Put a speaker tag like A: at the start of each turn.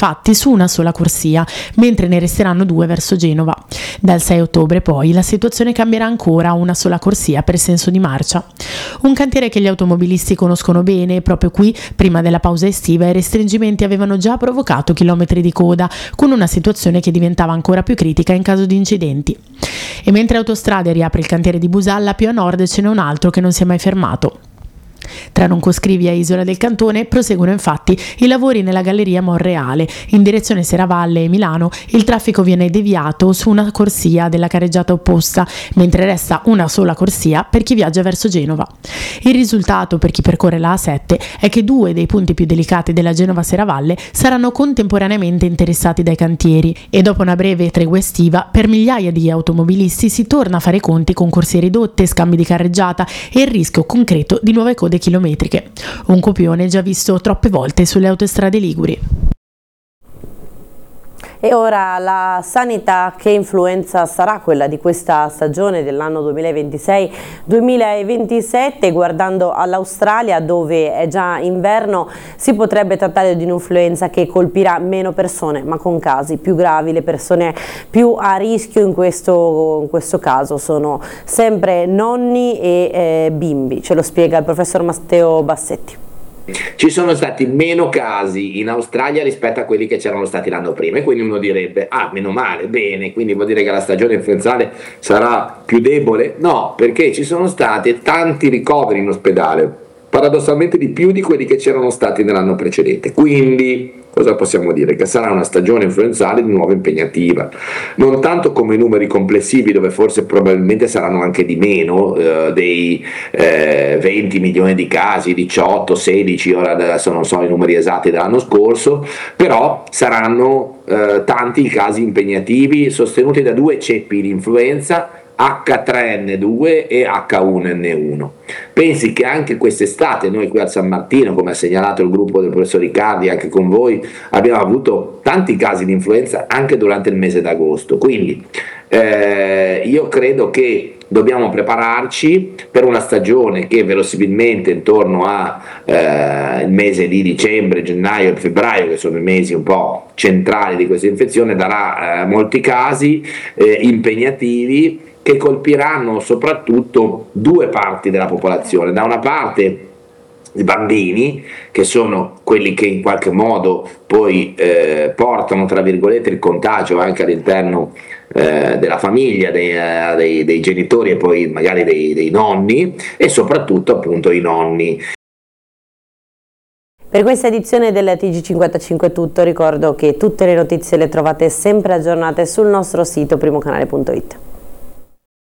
A: infatti su una sola corsia, mentre ne resteranno 2 verso Genova. Dal 6 ottobre poi la situazione cambierà ancora a una sola corsia per senso di marcia. Un cantiere che gli automobilisti conoscono bene. Proprio qui, prima della pausa estiva, i restringimenti avevano già provocato chilometri di coda, con una situazione che diventava ancora più critica in caso di incidenti. E mentre Autostrade riapre il cantiere di Busalla, più a nord ce n'è un altro che non si è mai fermato. Tra Roncoscrivia e Isola del Cantone proseguono infatti i lavori nella galleria Monreale. In direzione Serravalle e Milano il traffico viene deviato su una corsia della carreggiata opposta, mentre resta una sola corsia per chi viaggia verso Genova. Il risultato per chi percorre la A7 è che 2 dei punti più delicati della Genova-Serravalle saranno contemporaneamente interessati dai cantieri e dopo una breve tregua estiva per migliaia di automobilisti si torna a fare conti con corsie ridotte, scambi di carreggiata e il rischio concreto di nuove code chilometriche, un copione già visto troppe volte sulle autostrade liguri.
B: E ora la sanità, che influenza sarà quella di questa stagione dell'anno 2026-2027? Guardando all'Australia, dove è già inverno, si potrebbe trattare di un'influenza che colpirà meno persone, ma con casi più gravi. Le persone più a rischio in questo caso sono sempre nonni e bimbi. Ce lo spiega il professor Matteo Bassetti.
C: Ci sono stati meno casi in Australia rispetto a quelli che c'erano stati l'anno prima, e quindi uno direbbe: ah, meno male, bene, quindi vuol dire che la stagione influenzale sarà più debole? No, perché ci sono stati tanti ricoveri in ospedale, paradossalmente di più di quelli che c'erano stati nell'anno precedente. Quindi cosa possiamo dire? Che sarà una stagione influenzale di nuovo impegnativa, non tanto come numeri complessivi, dove forse probabilmente saranno anche di meno dei 20 milioni di casi, 18, 16, ora adesso non so i numeri esatti dell'anno scorso, però saranno tanti i casi impegnativi sostenuti da 2 ceppi di influenza, H3N2 e H1N1. Pensi che anche quest'estate noi qui a San Martino, come ha segnalato il gruppo del professor Riccardi, anche con voi, abbiamo avuto tanti casi di influenza anche durante il mese d'agosto, quindi io credo che dobbiamo prepararci per una stagione che verosimilmente intorno al mese di dicembre, gennaio e febbraio, che sono i mesi un po' centrali di questa infezione, darà molti casi impegnativi che colpiranno soprattutto 2 parti della popolazione. Da una parte i bambini, che sono quelli che in qualche modo poi portano, tra virgolette, il contagio anche all'interno della famiglia, dei genitori e poi magari dei nonni, e soprattutto appunto i nonni.
B: Per questa edizione del TG55 è tutto. Ricordo che tutte le notizie le trovate sempre aggiornate sul nostro sito primocanale.it.